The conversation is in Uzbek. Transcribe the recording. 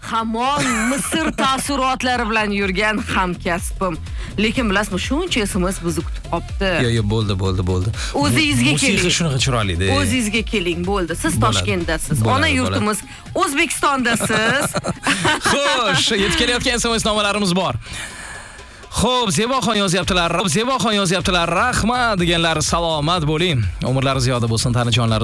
hamon Misr taassurotlari bilan yurgan hamkasbim. Lekin bilasizmi, shuncha SMS bizni kutib qopti. Yo'q, bo'ldi. O'zingizga keling. Musiqa shunaqa chiroyli-da. O'zingizga keling, bo'ldi. Siz Toshkentdasiz, ona yurtimiz O'zbekistondasiz. Xo'sh, yetib kelayotgan SMS nomalarimiz bor. Xo'p, Zeboxon yozyaptilar. Rahmat deganlar salomat bo'ling. Umrlari ziyoda bo'lsin, tanijonlar